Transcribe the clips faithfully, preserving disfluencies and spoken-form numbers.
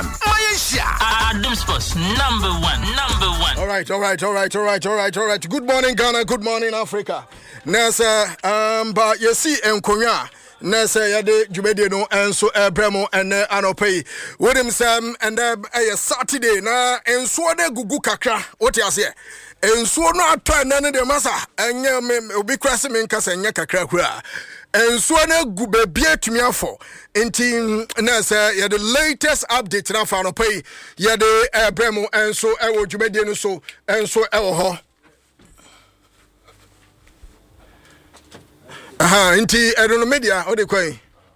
M. Malaysia. Adum Sports, number one, number one. All right, all right, all right, all right, all right, all right. Good morning, Ghana. Good morning, Africa. Nasa, um, but you see, Nkonya. Nasa yade jumede no enso ebremo ene anopei. With him Sam and then a Saturday na enso de gugu kakra. What you say? Enso no atwa nane de masa. Enye me obi krase me nkasa enye kakra kura. Enso na gube bia tumi afo. Enti nasa yade latest update na fa anopei. Yade ebremo enso ewo jumede no so enso ewo ho. Aha, inti edono media ode kwai.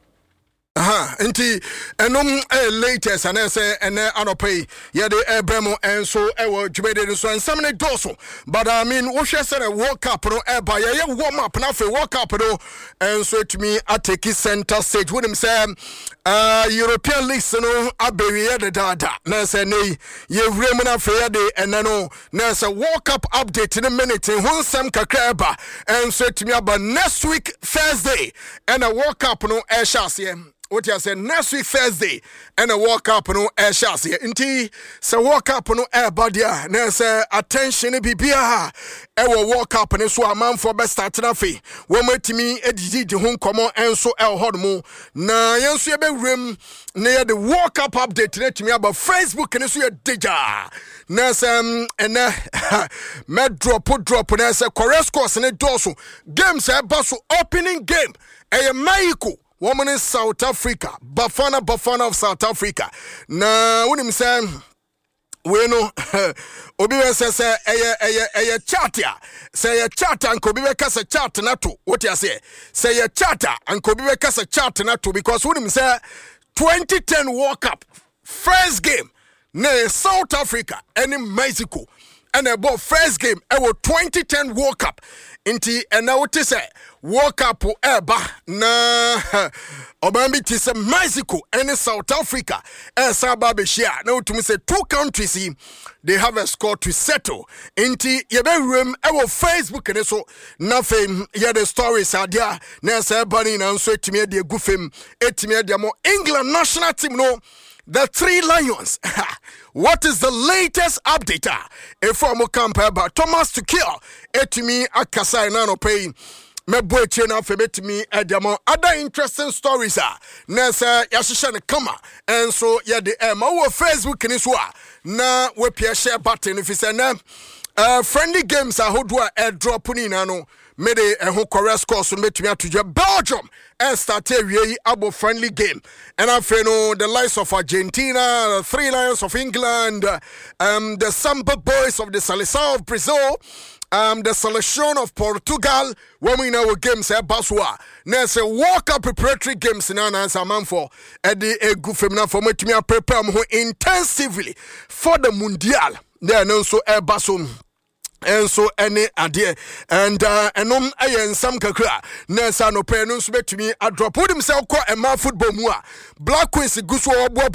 Aha, inti enom eh, latest and say ene anopay ye de ebremo enso ewo dwumede so ensam ne doso. But I mean, wo hwe say World Cup no e ba ye warm up na fe World Cup no enso etumi ateki center stage. What him say uh European leagues no abewe de dada. Na say nei ye wrem na fe ye de ene no na say World Cup update in a minute. Hun sam kakra ba enso etumi aba next week Thursday and a World Cup no e shase. What you say next week Thursday and a World Cup no air shots here. Inti se World Cup no air badia na se attention bibia e wo World Cup ne so amam for best start na fe. Wo matimi edidi de ho nkomo enso el hod mu na yenso ye be wrem na the World Cup update na timi about Facebook ne so ye deja. Na se ene me drop drop na se correct scores ne doso games e baso opening game e Mexico woman in South Africa, Bafana Bafana of South Africa. Na unim say we no obi we say say eye eye eye chat ya say a chat and kobi we kasa chat na to what you say say a chat and kobi we kasa chat na to because unim say twenty ten World Cup first game na South Africa and in Mexico and about first game ewo twenty ten World Cup inti and now what say World Cup eba na obambi ti say Mexico and South Africa and Sababa share now to me say two countries they have a score to settle inti yebe room ewo Facebook and so nothing yeah the stories are there na say bani na so etime de gufem etime de mo England national team no the Three Lions. What is the latest update? If I'm a camper, but Thomas Tuchel, etimi akasa nano pay. Me boy chena febet me edamo other interesting stories are nesa yashishane kama and so yeah the um our Facebook niswa na we pia share button if you say na uh friendly games are hodwa airdrop ni nano made a whole correct score so met me to Belgium and started really abo friendly game and I feel no the likes of Argentina, the Three Lions of England, um the Samba Boys of the Seleção of Brazil, um the Seleção of Portugal when we know games at Baswa. Now say World Cup preparatory games in an answer man for at the a good femina for me to me prepare intensively for the Mundial. There no so air basum. And so any idea and uh and um ayen some kakra nessa no pay no so betimi a drop himself kwa e ma football mu a Black Queens guso